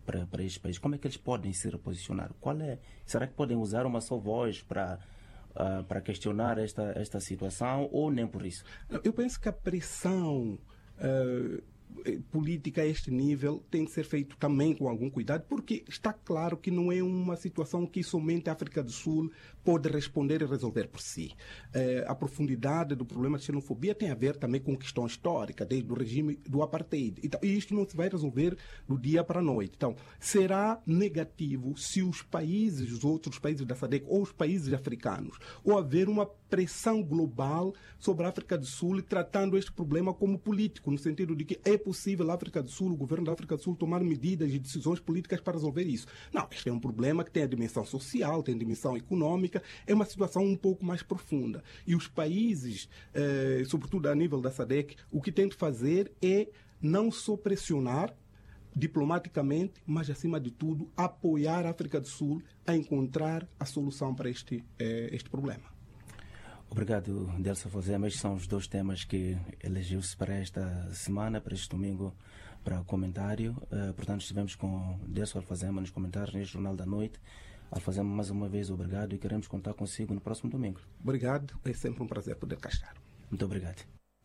para estes países, como é que eles podem se reposicionar? Será que podem usar uma só voz para questionar esta situação ou nem por isso? Eu penso que a pressão política a este nível tem de ser feito também com algum cuidado, porque está claro que não é uma situação que somente a África do Sul pode responder e resolver por si. A profundidade do problema de xenofobia tem a ver também com questão histórica, desde o regime do apartheid. Então, e isto não se vai resolver do dia para a noite. Então, será negativo se os outros países da SADC ou os países africanos, ou haver uma pressão global sobre a África do Sul, tratando este problema como político, no sentido de que é possível a África do Sul, o governo da África do Sul, tomar medidas e decisões políticas para resolver isso. Não, este é um problema que tem a dimensão social, tem a dimensão econômica, é uma situação um pouco mais profunda. E os países, sobretudo a nível da SADC, o que têm de fazer é não só pressionar diplomaticamente, mas, acima de tudo, apoiar a África do Sul a encontrar a solução para este problema. Obrigado, Delso Fozema. Estes são os dois temas que elegeu-se para esta semana, para este domingo, para o comentário. Portanto, estivemos com Delso Alfazema nos comentários neste Jornal da Noite. Alfazema, mais uma vez, obrigado e queremos contar consigo no próximo domingo. Obrigado, é sempre um prazer poder cá estar. Muito obrigado.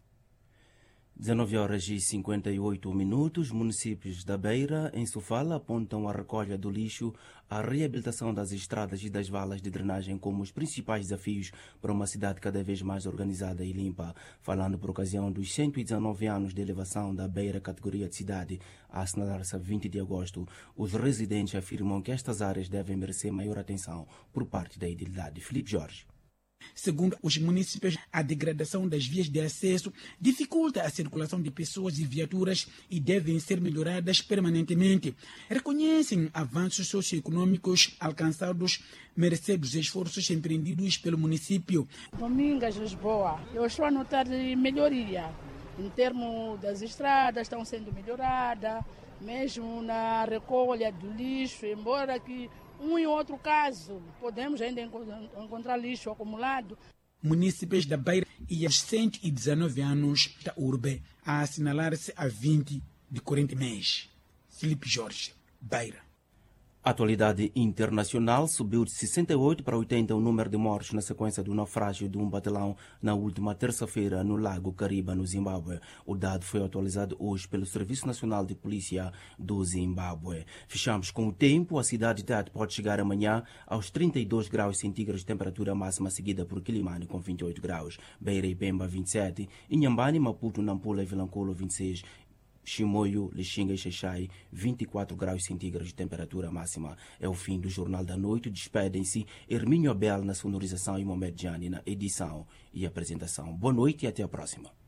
19h58, municípios da Beira, em Sofala, apontam a recolha do lixo, a reabilitação das estradas e das valas de drenagem como os principais desafios para uma cidade cada vez mais organizada e limpa. Falando por ocasião dos 119 anos de elevação da Beira categoria de cidade, a assinalar-se a 20 de agosto, os residentes afirmam que estas áreas devem merecer maior atenção por parte da idilidade. Filipe Jorge. Segundo os municípios, a degradação das vias de acesso dificulta a circulação de pessoas e viaturas e devem ser melhoradas permanentemente. Reconhecem avanços socioeconômicos alcançados, mercê dos esforços empreendidos pelo município. Domingas, Lisboa, eu estou a notar melhoria. Em termos das estradas, estão sendo melhoradas, mesmo na recolha do lixo, embora que um e outro caso, podemos ainda encontrar lixo acumulado. Municípios da Beira e aos 119 anos da urbe, a assinalar-se a 20 de corrente mês. Filipe Jorge, Beira. A atualidade internacional subiu de 68 para 80 o número de mortes na sequência do naufrágio de um batelão na última terça-feira no Lago Kariba, no Zimbábue. O dado foi atualizado hoje pelo Serviço Nacional de Polícia do Zimbábue. Fechamos com o tempo. A cidade de Tete pode chegar amanhã aos 32 graus centígrados de temperatura máxima, seguida por Quilimane com 28 graus, Beira e Pemba 27, Inhambane, Maputo, Nampula e Vilanculo 26, Chimoio, Lixinga e Xaixai, 24 graus centígrados de temperatura máxima. É o fim do Jornal da Noite. Despedem-se Hermínio Abel na sonorização e Mohamed Jani na edição e apresentação. Boa noite e até a próxima.